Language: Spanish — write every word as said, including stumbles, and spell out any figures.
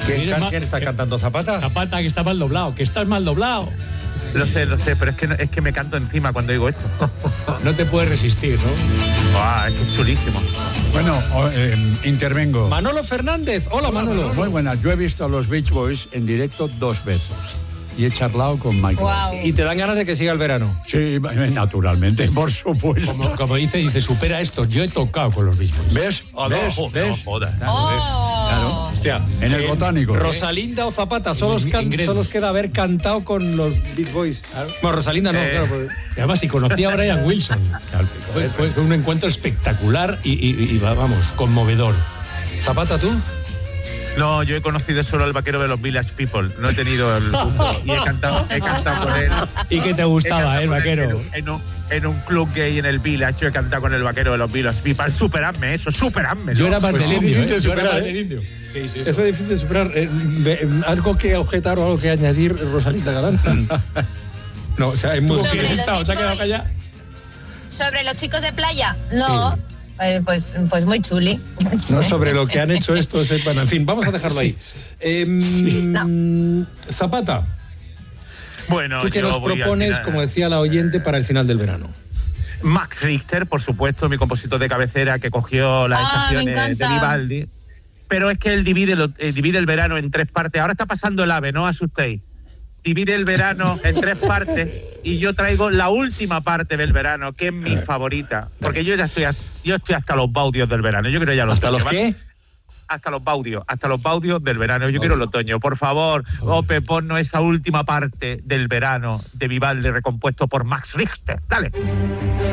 ¿Quién, ¿quién está cantando? ¿Zapata? Zapata, que está mal doblado, que estás mal doblado. Lo sé, lo sé, pero es que, no, es que me canto encima cuando digo esto. No te puedes resistir, ¿no? Ah, es que es chulísimo. Bueno, eh, intervengo. Manolo Fernández. Hola, Hola Manolo. Muy buenas. Yo he visto a los Beach Boys en directo dos veces. Y he charlado con Michael. Wow. ¿Y te dan ganas de que siga el verano? Sí, naturalmente, por supuesto. Como, como dice, dice, supera esto. Yo he tocado con los Beach Boys. ¿Ves? Oh, ¿Ves? no, ¿Ves? no jodas. Claro, Oh. claro. Hostia, En el eh, Botánico. Rosalinda o Zapata, solo os, can, Ingrid. solo os queda haber cantado con los Beach Boys. Bueno, Rosalinda no, Eh. claro. Porque... Además, y conocí a Brian Wilson. Fue, fue, fue un encuentro espectacular y, y, y, vamos, conmovedor. Zapata, ¿tú? No, yo he conocido solo al vaquero de los Village People. No he tenido el gusto y he cantado, he cantado con él. ¿Y qué te He gustaba, cantado eh, con él vaquero? En un, en un club gay en el Village. Yo he cantado con el vaquero de los Village People. Superadme eso, superadme. Yo era más Pues del sí, indio, difícil de ¿eh? Yo era superar, más ¿eh? del indio. Sí, sí, Eso es difícil de superar. Eh, ve- ¿Algo que objetar o algo que añadir, Rosalinda Galán? No, o sea, es muy Sobre ¿Quién los está? ¿Se ha quedado Beach Boys. callado? ¿Sobre los chicos de playa? No. Eh, pues, pues muy chuli. No, sobre lo que han hecho estos. eh, Bueno, en fin, vamos a dejarlo ahí. Eh, No. Zapata, Bueno, ¿tú qué yo nos voy al propones, final. como decía la oyente, para el final del verano? Max Richter, por supuesto, mi compositor de cabecera que cogió las Ah, me estaciones de encanta. Vivaldi. Pero es que él divide, lo- eh, divide el verano en tres partes. Ahora está pasando el AVE, no os asustéis. Divide el verano en tres partes y yo traigo la última parte del verano, que es mi favorita. Porque yo ya estoy, a- yo estoy hasta los baudios del verano. Yo quiero ya el ¿Hasta otoño, los ¿vale? qué? Hasta los baudios, hasta los baudios del verano. Yo quiero el otoño. Por favor, Ope, ponnos esa última parte del verano de Vivaldi recompuesto por Max Richter. Dale.